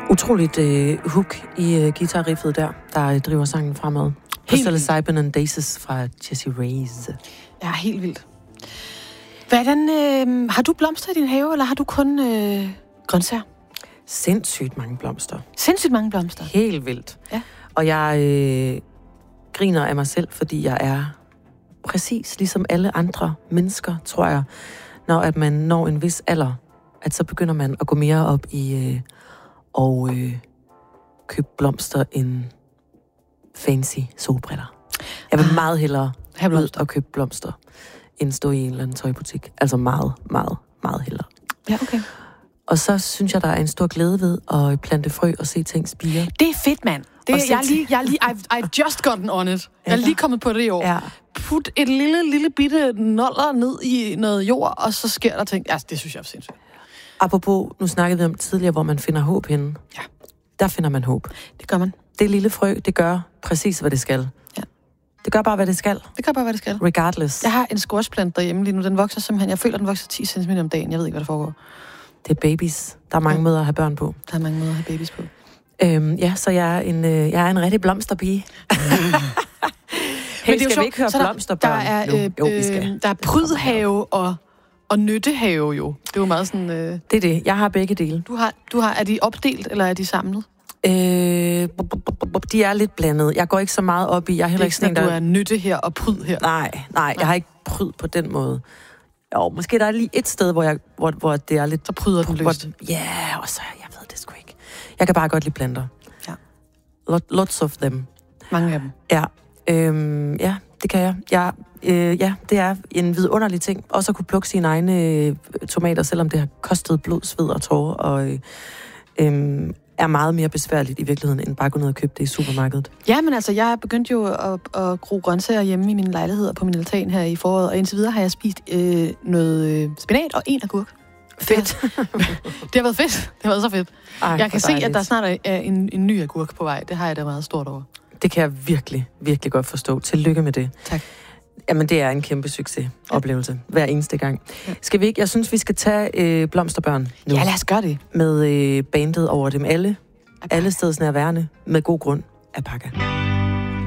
Utroligt hook i guitarriffet der driver sangen fremad. Psilocybin and Daisies fra Jessie Reyez. Ja, helt vildt. Hvordan, har du blomster i din have, eller har du kun grøntsager? Sindssygt mange blomster. Sindssygt mange blomster? Helt vildt. Ja. Og jeg griner af mig selv, fordi jeg er præcis ligesom alle andre mennesker, tror jeg, når at man når en vis alder, at så begynder man at gå mere op i og købe blomster end fancy solbriller. Jeg vil meget hellere ud og købe blomster, end stå i en eller anden tøjbutik. Altså meget, meget, meget hellere. Ja, okay. Og så synes jeg, der er en stor glæde ved at plante frø og se ting spire. Det er fedt, mand. I've just gotten on it. Jeg er lige kommet på det i år. Ja. Put et lille bitte noller ned i noget jord, og så sker der ting. Ja, det synes jeg er sindssygt. Apropos, nu snakkede vi om tidligere, hvor man finder håb henne. Ja. Der finder man håb. Det gør man. Det lille frø, det gør præcis, hvad det skal. Ja. Det gør bare, hvad det skal. Det gør bare, hvad det skal. Regardless. Jeg har en squashplant derhjemme lige nu. Den vokser simpelthen. Jeg føler, den vokser 10 cm om dagen. Jeg ved ikke, hvad der foregår. Det er babies. Der er mange måder at have børn på. Der er mange måder at have babies på. Ja, så jeg er en rigtig blomsterpige. Hey, skal vi ikke høre blomsterbørn? Der er prydhave og nyttehave jo. Det er jo meget sådan... Det er det. Jeg har begge dele. Du har, er de opdelt, eller er de samlet? De er lidt blandet. Jeg går ikke så meget op i... Jeg er heller ikke sådan, du er nytte her og pryd her. Nej, jeg har ikke pryd på den måde. Jo, måske der er lige et sted, hvor det er lidt... Så pryder den løst. Ja, og så... Jeg ved det sgu ikke. Jeg kan bare godt lide planter. Ja. Lots of them. Mange af dem. Ja. Ja, det kan jeg. Ja, det er en vidunderlig ting. Også at kunne plukke sine egne tomater, selvom det har kostet blod, sved og tårer, og er meget mere besværligt i virkeligheden, end bare gå ned og købe det i supermarkedet. Ja, men altså, jeg begyndte jo at gro grøntsager hjemme i min lejlighed og på min altan her i foråret, og indtil videre har jeg spist noget spinat og en agurk. Fedt. Det har været fedt. Det har været så fedt. Jeg kan se, dejligt. at der snart er en ny agurk på vej. Det har jeg da meget stort over. Det kan jeg virkelig, virkelig godt forstå. Tillykke med det. Tak. Jamen, det er en kæmpe succesoplevelse hver eneste gang. Ja. Skal vi ikke? Jeg synes, vi skal tage blomsterbørn nu. Ja, lad os gøre det. Med bandet over dem alle. Alle stedsnærværende. Med god grund. Alpaca.